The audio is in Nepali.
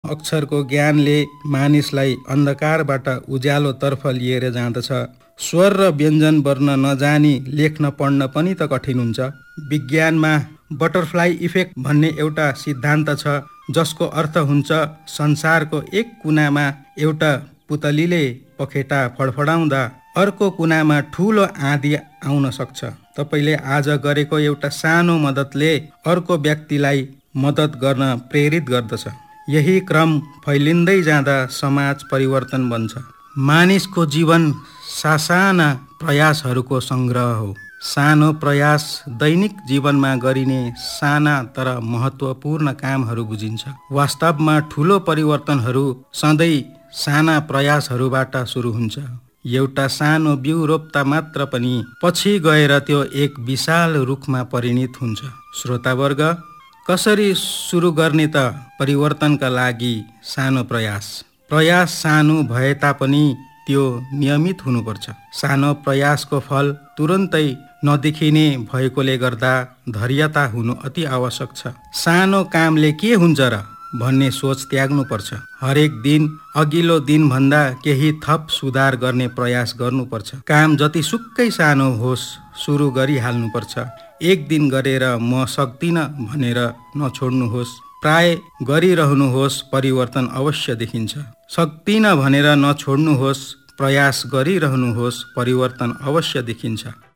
अक्षरको ज्ञानले मानिसलाई अन्धकारबाट उज्यालोतर्फ लिएर जाँदछ। स्वर र व्यञ्जन वर्ण नजानी लेख्न पढ्न पनि त कठिन हुन्छ। विज्ञानमा बटरफ्लाई इफेक्ट भन्ने एउटा सिद्धान्त छ, जसको अर्थ हुन्छ संसारको एक कुनामा एउटा पुतलीले पखेटा फडफडाउँदा अर्को कुनामा ठुलो आँधी आउन सक्छ। तपाईले आज गरेको एउटा सानो मद्दतले अर्को व्यक्तिलाई मद्दत गर्न प्रेरित गर्दछ। यही क्रम फैलिँदै जाँदा समाज परिवर्तन बन्छ। मानिसको जीवन सासाना प्रयासहरूको संग्रह हो। सानो प्रयास दैनिक जीवनमा गरिने साना तर महत्त्वपूर्ण कामहरू बुझिन्छ। वास्तवमा ठुलो परिवर्तनहरू सधैँ साना प्रयासहरूबाट सुरु हुन्छ। एउटा सानो बिउ रोप्दा मात्र पनि पछि गएर त्यो एक विशाल रुखमा परिणत हुन्छ। श्रोतावर्ग, कसरी सुरु गर्ने त? परिवर्तनका लागि सानो प्रयास सानो भए तापनि त्यो नियमित हुनुपर्छ। सानो प्रयासको फल तुरन्तै नदेखिने भएकोले गर्दा धैर्यता हुनु अति आवश्यक छ। सानो कामले के हुन्छ र भन्ने सोच त्याग्नुपर्छ। हरेक दिन अघिल्लो दिनभन्दा केही थप सुधार गर्ने प्रयास गर्नुपर्छ। काम जतिसुकै सानो होस् सुरु गरिहाल्नुपर्छ। एक दिन गरेर म सक्दिनँ भनेर नछोड्नुहोस्। प्राय गरिरहनुहोस्, परिवर्तन अवश्य देखिन्छ। सक्दिनँ भनेर नछोड्नुहोस्, प्रयास गरिरहनुहोस्, परिवर्तन अवश्य देखिन्छ।